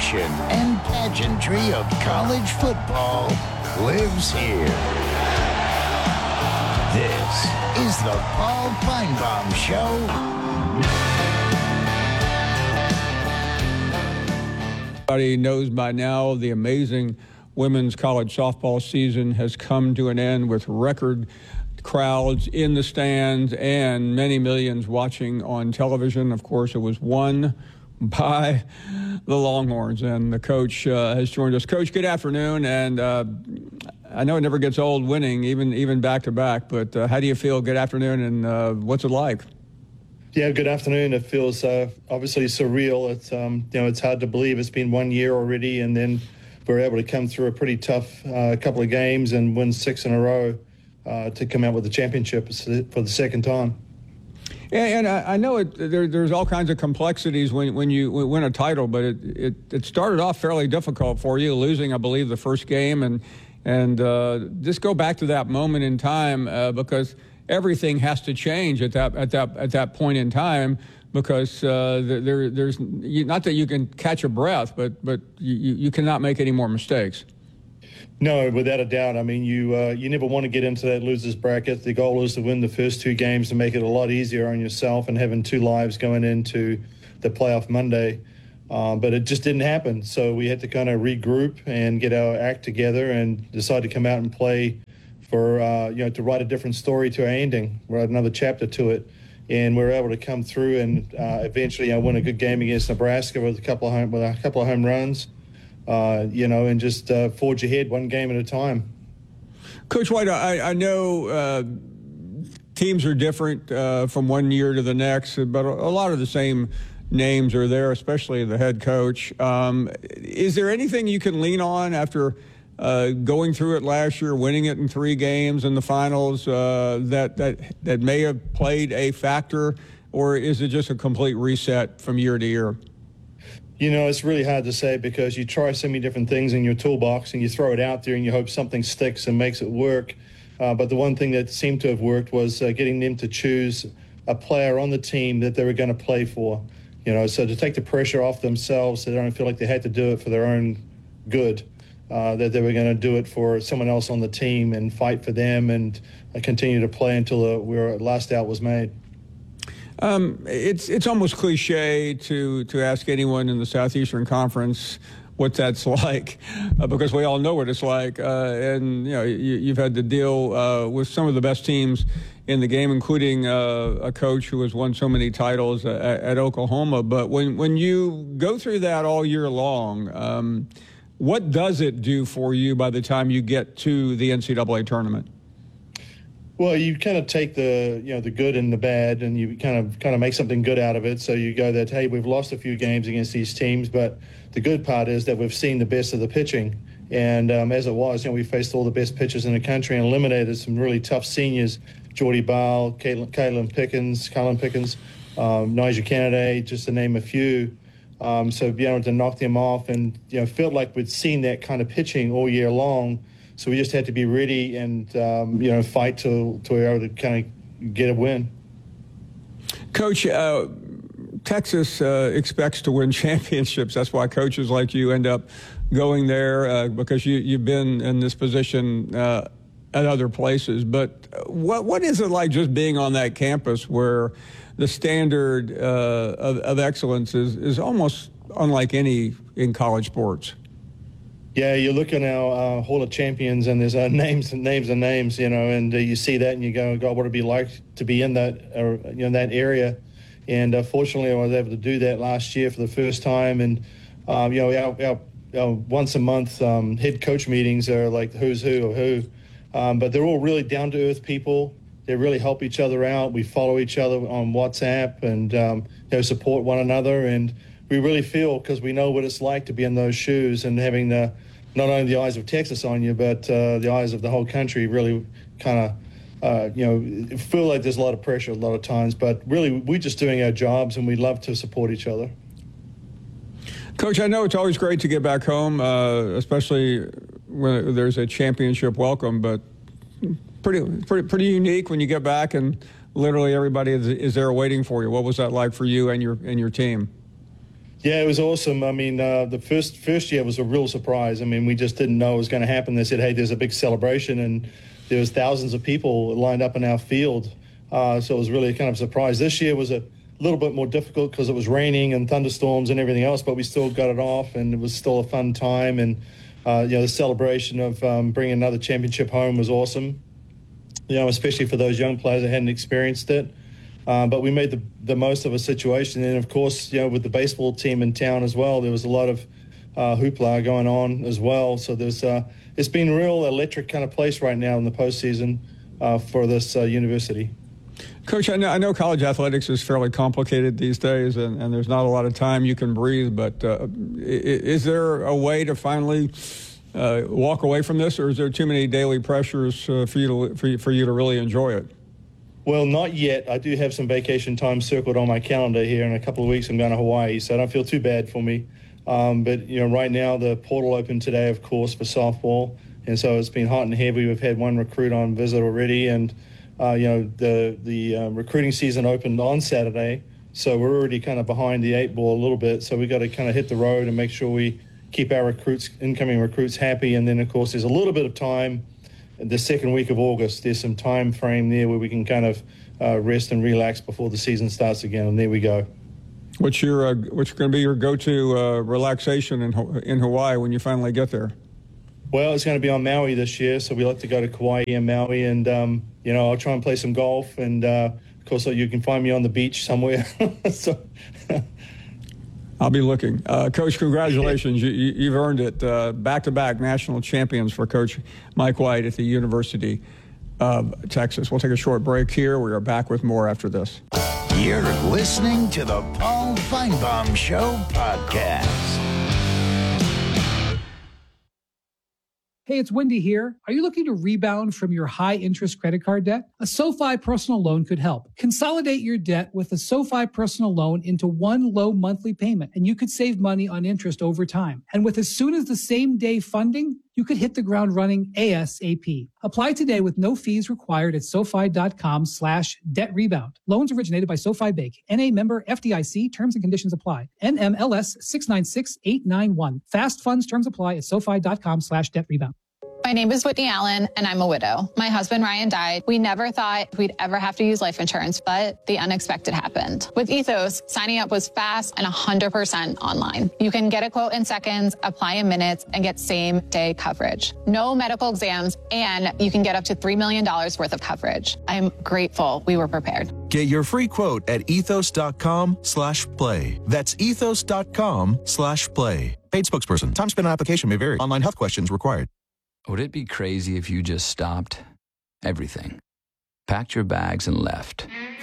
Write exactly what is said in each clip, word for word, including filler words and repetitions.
passion and pageantry of college football lives here. This is the Paul Finebaum Show. Everybody knows by now the amazing women's college softball season has come to an end with record crowds in the stands and many millions watching on television. Of course, it was won by the Longhorns, and the coach uh, has joined us. Coach, good afternoon, and uh, I know it never gets old winning, even even back to back, but uh, how do you feel? Good afternoon, and uh, what's it like? Yeah, good afternoon. It feels uh, obviously surreal. It's um, you know it's hard to believe it's been one year already, and then we're able to come through a pretty tough uh, couple of games and win six in a row uh, to come out with the championship for the second time. Yeah, and I, I know it, there, there's all kinds of complexities when, when you win a title, but it, it, it started off fairly difficult for you, losing, I believe, the first game. And and uh, just go back to that moment in time uh, because everything has to change at that at that at that point in time because uh, there there's not that you can catch a breath, but but you, you cannot make any more mistakes. No, without a doubt. I mean, you uh, you never want to get into that losers bracket. The goal is to win the first two games to make it a lot easier on yourself and having two lives going into the playoff Monday. Um, but it just didn't happen. So we had to kind of regroup and get our act together and decide to come out and play for, uh, you know, to write a different story to our ending, write another chapter to it. And we were able to come through and uh, eventually I won a good game against Nebraska with a couple of home, with a couple of home runs. Uh, you know, and just uh, forge ahead one game at a time. Coach White, I, I know uh, teams are different uh, from one year to the next, but a, a lot of the same names are there, especially the head coach. Um, is there anything you can lean on after uh, going through it last year, winning it in three games in the finals, uh, that, that, that may have played a factor, or is it just a complete reset from year to year? You know, it's really hard to say because you try so many different things in your toolbox and you throw it out there and you hope something sticks and makes it work. Uh, but the one thing that seemed to have worked was uh, getting them to choose a player on the team that they were going to play for. You know, so to take the pressure off themselves, so they don't feel like they had to do it for their own good, uh, that they were going to do it for someone else on the team and fight for them and uh, continue to play until the we were, last out was made. Um, it's it's almost cliche to to ask anyone in the Southeastern Conference what that's like, uh, because we all know what it's like. Uh, and you know, you, you've had to deal uh, with some of the best teams in the game, including uh, a coach who has won so many titles at, at Oklahoma. But when when you go through that all year long, um, what does it do for you by the time you get to the N C double A tournament? Well, you kind of take the, you know, the good and the bad, and you kind of kind of make something good out of it. So you go that, hey, we've lost a few games against these teams, but the good part is that we've seen the best of the pitching. And um, as it was, you know, we faced all the best pitchers in the country and eliminated some really tough seniors, Jordy Ball, Caitlin Pickens, Colin Pickens, um, Nigel Kennedy, just to name a few. Um, so being able to knock them off and, you know, felt like we'd seen that kind of pitching all year long. So we just had to be ready and, um, you know, fight to, to be able to kind of get a win. Coach, uh, Texas uh, expects to win championships. That's why coaches like you end up going there uh, because you, you've been in this position uh, at other places. But what what is it like just being on that campus where the standard uh, of, of excellence is, is almost unlike any in college sports? Yeah, you look at our uh, Hall of Champions, and there's uh, names and names and names, you know, and uh, you see that, and you go, God, what would it be like to be in that, uh, you know, that area? And uh, fortunately, I was able to do that last year for the first time. And um, you know, our, our, our once a month um, head coach meetings are like who's who of who, um, but they're all really down to earth people. They really help each other out. We follow each other on WhatsApp and um, you know, support one another. And we really feel, because we know what it's like to be in those shoes and having the not only the eyes of Texas on you, but uh, the eyes of the whole country really kind of, uh, you know, feel like there's a lot of pressure a lot of times. But really, we're just doing our jobs, and we love to support each other. Coach, I know it's always great to get back home, uh, especially when there's a championship welcome, but pretty, pretty, pretty unique when you get back and literally everybody is, is there waiting for you. What was that like for you and your and your team? Yeah, it was awesome. I mean, uh, the first first year was a real surprise. I mean, we just didn't know it was going to happen. They said, hey, there's a big celebration, and there was thousands of people lined up in our field. Uh, so it was really kind of a surprise. This year was a little bit more difficult because it was raining and thunderstorms and everything else, but we still got it off, and it was still a fun time. And, uh, you know, the celebration of um, bringing another championship home was awesome, you know, especially for those young players that hadn't experienced it. Uh, but we made the, the most of a situation. And, of course, you know, with the baseball team in town as well, there was a lot of uh, hoopla going on as well. So there's uh, it's been a real electric kind of place right now in the postseason uh, for this uh, university. Coach, I know, I know college athletics is fairly complicated these days, and, and there's not a lot of time you can breathe. But uh, is there a way to finally uh, walk away from this, or is there too many daily pressures uh, for you to for you, for you to really enjoy it? Well, not yet. I do have some vacation time circled on my calendar here. In a couple of weeks, I'm going to Hawaii, so I don't feel too bad for me. Um, but, you know, right now the portal opened today, of course, for softball. And so it's been hot and heavy. We've had one recruit on visit already. And, uh, you know, the, the uh, recruiting season opened on Saturday. So we're already kind of behind the eight ball a little bit. So we got to kind of hit the road and make sure we keep our recruits, incoming recruits happy. And then, of course, there's a little bit of time. The second week of August, there's some time frame there where we can kind of uh, rest and relax before the season starts again, and there we go. What's your uh, what's going to be your go-to uh, relaxation in in Hawaii when you finally get there? Well, it's going to be on Maui this year, so we like to go to Kauai and Maui, and um, you know, I'll try and play some golf, and uh, of course, you can find me on the beach somewhere. so. I'll be looking. Uh, Coach, congratulations. you, you, you've earned it. Uh, back-to-back national champions for Coach Mike White at the University of Texas. We'll take a short break here. We are back with more after this. You're listening to the Paul Finebaum Show podcast. Hey, it's Wendy here. Are you looking to rebound from your high-interest credit card debt? A SoFi personal loan could help. Consolidate your debt with a SoFi personal loan into one low monthly payment, and you could save money on interest over time. And with as soon as the same day funding, you could hit the ground running ASAP. Apply today with no fees required at SoFi.com slash debt rebound. Loans originated by SoFi Bank. N A member F D I C. Terms and conditions apply. N M L S six nine six eight nine one. Fast funds terms apply at SoFi.com slash debt rebound. My name is Whitney Allen, and I'm a widow. My husband, Ryan, died. We never thought we'd ever have to use life insurance, but the unexpected happened. With Ethos, signing up was fast and one hundred percent online. You can get a quote in seconds, apply in minutes, and get same-day coverage. No medical exams, and you can get up to three million dollars worth of coverage. I'm grateful we were prepared. Get your free quote at ethos.com slash play. That's ethos.com slash play. Paid spokesperson. Time spent on application may vary. Online health questions required. Would it be crazy if you just stopped everything, packed your bags and left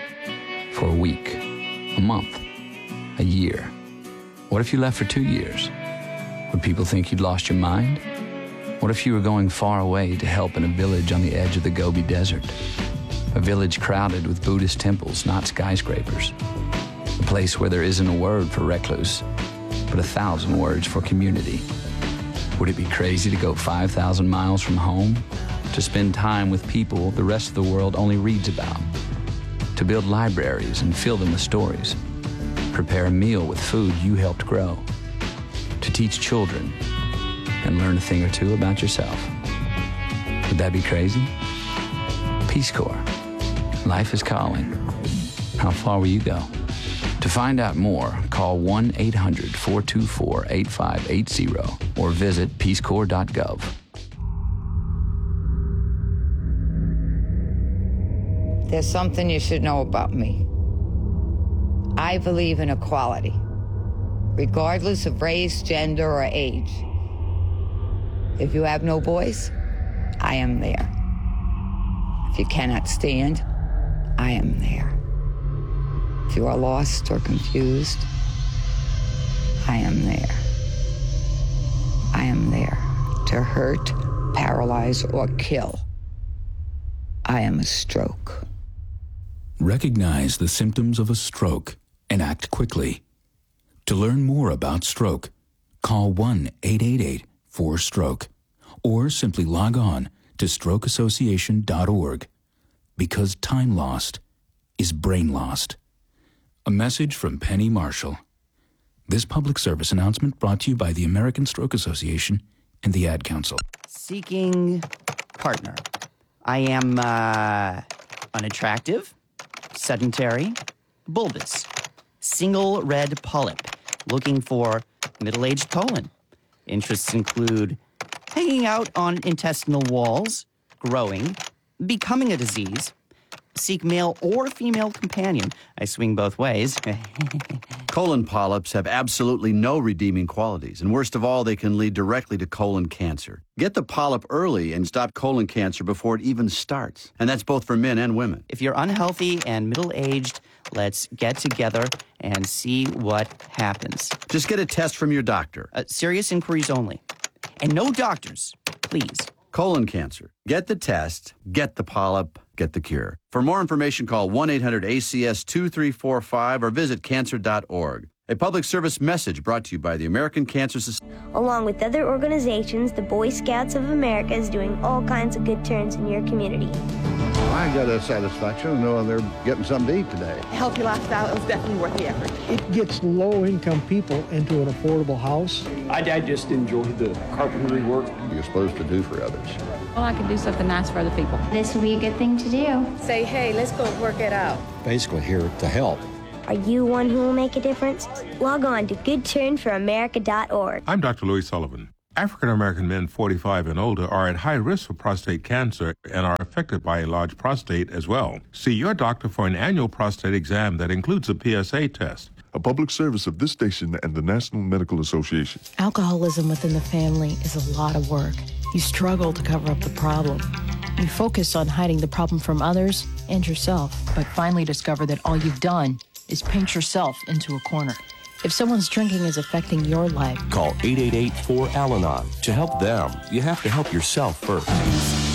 for a week, a month, a year? What if you left for two years? Would people think you'd lost your mind? What if you were going far away to help in a village on the edge of the Gobi Desert? A village crowded with Buddhist temples, not skyscrapers. A place where there isn't a word for recluse, but a thousand words for community. Would it be crazy to go five thousand miles from home? To spend time with people the rest of the world only reads about? To build libraries and fill them with stories? Prepare a meal with food you helped grow? To teach children and learn a thing or two about yourself? Would that be crazy? Peace Corps. Life is calling. How far will you go? To find out more, call one eight hundred four two four eight five eight zero or visit peace corps dot gov. There's something you should know about me. I believe in equality, regardless of race, gender, or age. If you have no voice, I am there. If you cannot stand, I am there. If you are lost or confused, I am there. I am there to hurt, paralyze, or kill. I am a stroke. Recognize the symptoms of a stroke and act quickly. To learn more about stroke, call one eight eight eight four stroke or simply log on to stroke association dot org, because time lost is brain lost. A message from Penny Marshall. This public service announcement brought to you by the American Stroke Association and the Ad Council. Seeking partner. I am uh, unattractive, sedentary, bulbous, single red polyp, looking for middle-aged colon. Interests include hanging out on intestinal walls, growing, becoming a disease, seek male or female companion. I swing both ways. Colon polyps have absolutely no redeeming qualities, and worst of all, they can lead directly to colon cancer. Get the polyp early and stop colon cancer before it even starts. And that's both for men and women. If you're unhealthy and middle-aged, let's get together and see what happens. Just get a test from your doctor. Uh, serious inquiries only. And no doctors, please. Colon cancer. Get the test, get the polyp, get the cure. For more information, call one eight hundred A C S two three four five or visit cancer dot org. A public service message brought to you by the American Cancer Society. Along with other organizations, the Boy Scouts of America is doing all kinds of good turns in your community. I got a satisfaction of knowing they're getting something to eat today. Healthy lifestyle is definitely worth the effort. It gets low-income people into an affordable house. I, I just enjoy the carpentry work you're supposed to do for others. Well, I can do something nice for other people. This would be a good thing to do. Say, hey, let's go work it out. Basically here to help. Are you one who will make a difference? Log on to good turn for america dot org. I'm Doctor Louis Sullivan. African-American men forty-five and older are at high risk for prostate cancer and are affected by a large prostate as well. See your doctor for an annual prostate exam that includes a P S A test. A public service of this station and the National Medical Association. Alcoholism within the family is a lot of work. You struggle to cover up the problem. You focus on hiding the problem from others and yourself, but finally discover that all you've done is paint yourself into a corner. If someone's drinking is affecting your life, call eight eight eight, four, Al-Anon to help them. You have to help yourself first.